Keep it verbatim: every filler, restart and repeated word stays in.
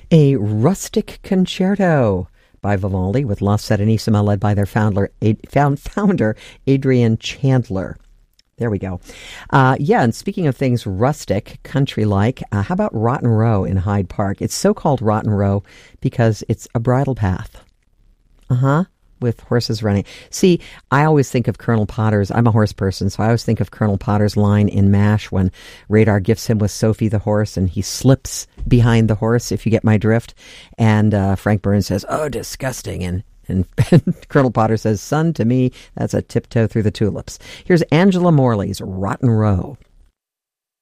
A rustic concerto by Vivaldi with La Serenissima, led by their founder, found, founder Adrian Chandler. There we go. Uh, yeah, and speaking of things rustic, country-like, uh, how about Rotten Row in Hyde Park? It's so-called Rotten Row because it's a bridle path. Uh-huh. With horses running. See, I always think of Colonel Potter's, I'm a horse person, so I always think of Colonel Potter's line in MASH when Radar gifts him with Sophie the horse and he slips behind the horse, if you get my drift. And uh, Frank Burns says, "Oh, disgusting." And, and, and Colonel Potter says, "Son, to me, that's a tiptoe through the tulips." Here's Angela Morley's Rotten Row.